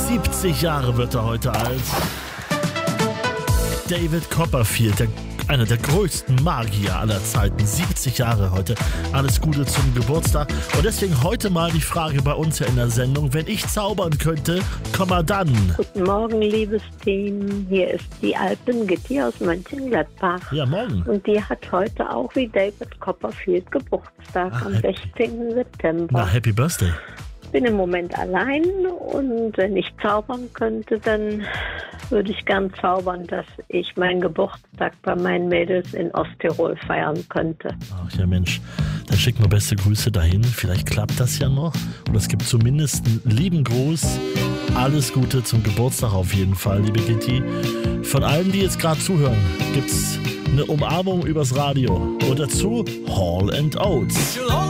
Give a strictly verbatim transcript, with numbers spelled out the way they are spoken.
siebzig Jahre wird er heute alt. David Copperfield, der, einer der größten Magier aller Zeiten. siebzig Jahre heute. Alles Gute zum Geburtstag. Und deswegen heute mal die Frage bei uns ja in der Sendung. Wenn ich zaubern könnte, komm mal dann. Guten Morgen, liebes Team. Hier ist die Alpen-Gitti aus Mönchengladbach. Ja, morgen. Und die hat heute auch wie David Copperfield Geburtstag Ach, am happy. sechzehnten September. Na, Happy Birthday. Ich bin im Moment allein und wenn ich zaubern könnte, dann würde ich gern zaubern, dass ich meinen Geburtstag bei meinen Mädels in Osttirol feiern könnte. Ach ja, Mensch. Dann schicken wir beste Grüße dahin. Vielleicht klappt das ja noch. Und es gibt zumindest einen lieben Gruß. Alles Gute zum Geburtstag auf jeden Fall, liebe Gitti. Von allen, die jetzt gerade zuhören, gibt's eine Umarmung übers Radio. Und dazu Hall and Oates. She'll